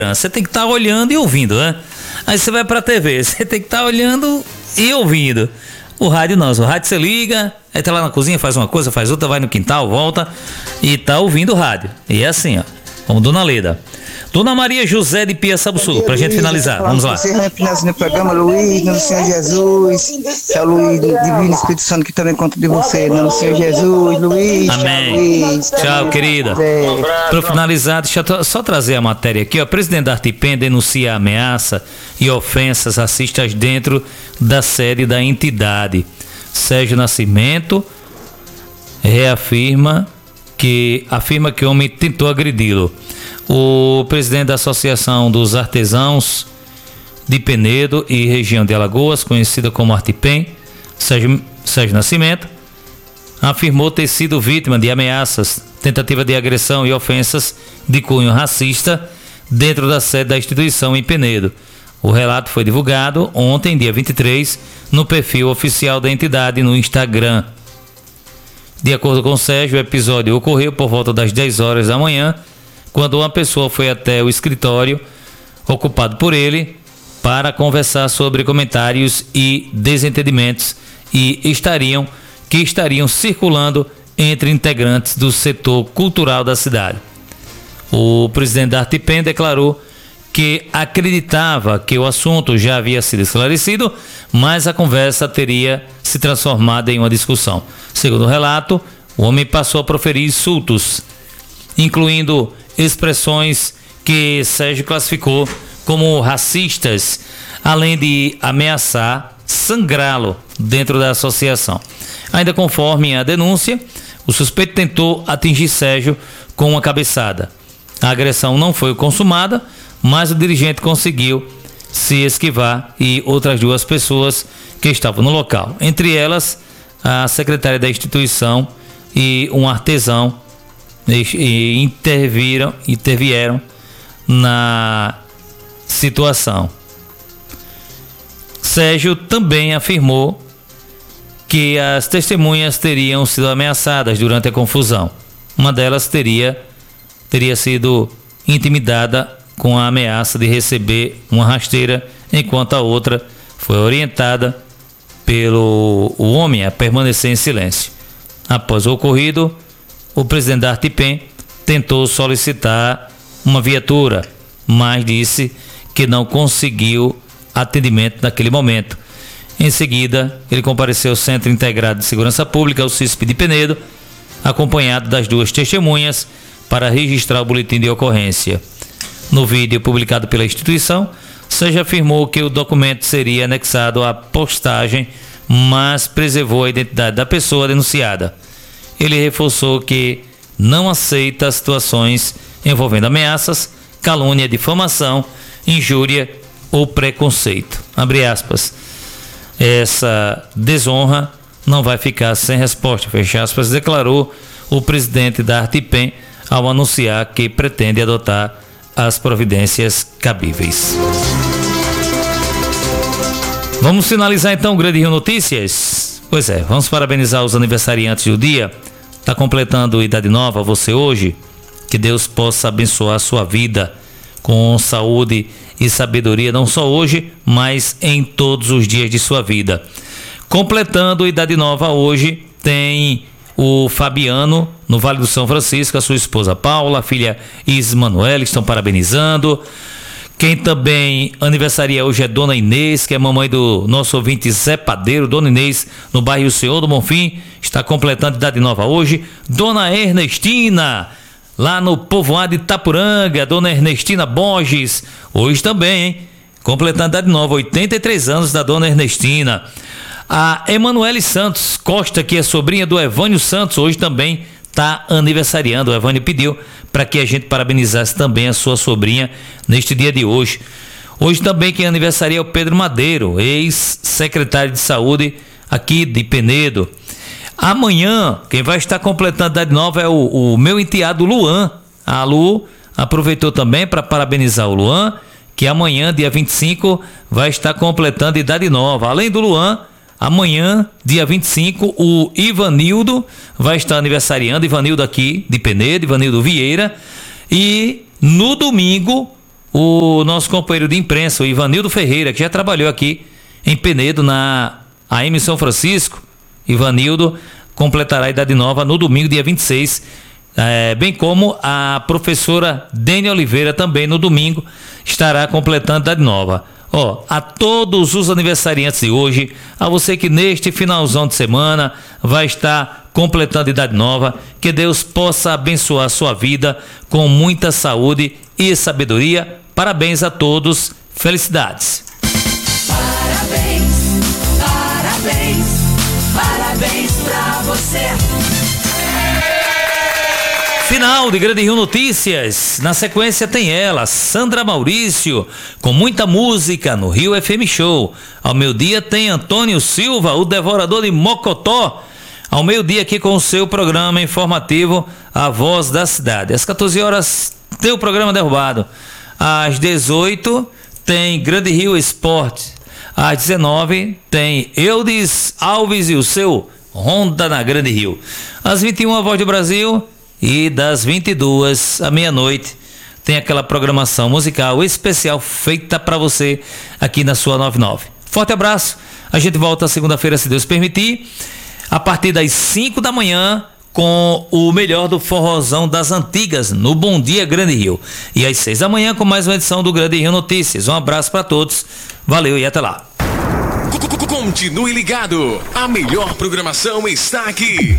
Você tem que estar olhando e ouvindo, né? Aí você vai pra TV, você tem que estar olhando e ouvindo. O rádio não, o rádio você liga, aí tá lá na cozinha, faz uma coisa, faz outra, vai no quintal, volta e tá ouvindo o rádio. E é assim, ó, como Dona Leda. Dona Maria José de Piaçabuçu, pra gente finalizar, vamos lá. Você no programa, Luiz, no Senhor Jesus, é o Luiz, Divino Espírito Santo, que também conta de você, no Senhor Jesus, Luiz. Amém. Tchau, querida. Para finalizar, deixa eu só trazer a matéria aqui, ó. Presidente da Artipem denuncia ameaça e ofensas racistas dentro da sede da entidade. Sérgio Nascimento afirma que o homem tentou agredi-lo. O presidente da Associação dos Artesãos de Penedo e região de Alagoas, conhecida como Artipem, Sérgio Nascimento, afirmou ter sido vítima de ameaças, tentativa de agressão e ofensas de cunho racista dentro da sede da instituição em Penedo. O relato foi divulgado ontem, dia 23, no perfil oficial da entidade no Instagram. De acordo com o Sérgio, o episódio ocorreu por volta das 10 horas da manhã, quando uma pessoa foi até o escritório ocupado por ele para conversar sobre comentários e desentendimentos que estariam circulando entre integrantes do setor cultural da cidade. O presidente da Artipem declarou que acreditava que o assunto já havia sido esclarecido, mas a conversa teria se transformado em uma discussão. Segundo o relato, o homem passou a proferir insultos, incluindo expressões que Sérgio classificou como racistas, além de ameaçar sangrá-lo dentro da associação. Ainda conforme a denúncia, o suspeito tentou atingir Sérgio com uma cabeçada. A agressão não foi consumada, mas o dirigente conseguiu se esquivar e outras duas pessoas que estavam no local. Entre elas, a secretária da instituição e um artesão intervieram na situação. Sérgio também afirmou que as testemunhas teriam sido ameaçadas durante a confusão. Uma delas teria sido intimidada com a ameaça de receber uma rasteira, enquanto a outra foi orientada pelo homem a permanecer em silêncio. Após o ocorrido, o presidente da Artipem tentou solicitar uma viatura, mas disse que não conseguiu atendimento naquele momento. Em seguida, ele compareceu ao Centro Integrado de Segurança Pública, o CISP de Penedo, acompanhado das duas testemunhas, para registrar o boletim de ocorrência. No vídeo publicado pela instituição, Sérgio afirmou que o documento seria anexado à postagem, mas preservou a identidade da pessoa denunciada. Ele reforçou que não aceita situações envolvendo ameaças, calúnia, difamação, injúria ou preconceito. Abre aspas. Essa desonra não vai ficar sem resposta, fecha aspas, declarou o presidente da Artipem ao anunciar que pretende adotar as providências cabíveis. Vamos finalizar então o Grande Rio Notícias? Pois é, vamos parabenizar os aniversariantes do dia. Está completando idade nova você hoje? Que Deus possa abençoar a sua vida com saúde e sabedoria, não só hoje, mas em todos os dias de sua vida. Completando idade nova hoje, tem o Fabiano, no Vale do São Francisco, a sua esposa Paula, a filha Ismanuela, estão parabenizando. Quem também aniversaria hoje é Dona Inês, que é mamãe do nosso ouvinte Zé Padeiro. Dona Inês, no bairro Senhor do Bonfim, está completando idade nova hoje. Dona Ernestina, lá no povoado de Itapuranga, Dona Ernestina Borges, hoje também, hein? Completando idade nova, 83 anos da Dona Ernestina. A Emanuele Santos Costa, que é sobrinha do Evânio Santos, hoje também está aniversariando. O Evânio pediu para que a gente parabenizasse também a sua sobrinha neste dia de hoje. Hoje também quem aniversaria é o Pedro Madeiro, ex-secretário de saúde aqui de Penedo. Amanhã, quem vai estar completando a idade nova é o meu enteado Luan. A Lu aproveitou também para parabenizar o Luan, que amanhã, dia 25, vai estar completando idade nova. Além do Luan, amanhã, dia 25, o Ivanildo vai estar aniversariando. Ivanildo aqui de Penedo, Ivanildo Vieira. E no domingo, o nosso companheiro de imprensa, o Ivanildo Ferreira, que já trabalhou aqui em Penedo, na AM São Francisco. Ivanildo completará a idade nova no domingo, dia 26, bem como a professora Dene Oliveira também no domingo estará completando a idade nova. A todos os aniversariantes de hoje, a você que neste finalzão de semana vai estar completando idade nova, que Deus possa abençoar a sua vida com muita saúde e sabedoria. Parabéns a todos, felicidades. Parabéns, parabéns, parabéns pra você. Final de Grande Rio Notícias. Na sequência tem ela, Sandra Maurício, com muita música no Rio FM Show. Ao meio-dia tem Antônio Silva, o devorador de Mocotó. Ao meio-dia aqui com o seu programa informativo, A Voz da Cidade. Às 14 horas tem o programa Derrubado. Às 18 tem Grande Rio Esporte. Às 19 tem Eudes Alves e o seu Ronda na Grande Rio. Às 21 a Voz do Brasil. E das 22 à meia-noite tem aquela programação musical especial feita para você aqui na sua 99. Forte abraço. A gente volta segunda-feira, se Deus permitir, a partir das 5 da manhã, com o melhor do forrozão das antigas no Bom Dia Grande Rio. E às 6 da manhã com mais uma edição do Grande Rio Notícias. Um abraço para todos. Valeu e até lá. Continue ligado. A melhor programação está aqui.